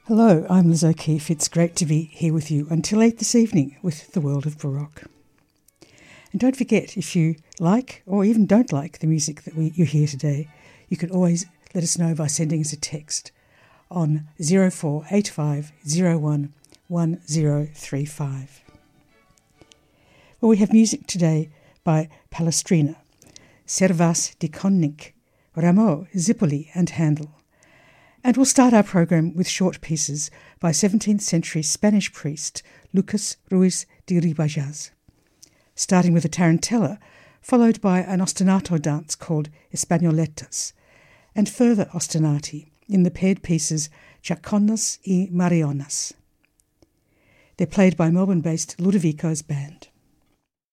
Hello, I'm Liz O'Keefe. It's great to be here with you until 8 this evening with the World of Baroque. And don't forget, if you like or even don't like the music that you hear today, you can always let us know by sending us a text on 0485 01 1035. Well, we have music today by Palestrina, Servas de Konink, Rameau, Zipoli and Handel. And we'll start our program with short pieces by 17th century Spanish priest Lucas Ruiz de Ribajaz, starting with a tarantella, followed by an ostinato dance called Españoletas, and further ostinati in the paired pieces Chaconnas y Marionas. They're played by Melbourne-based Ludovico's band.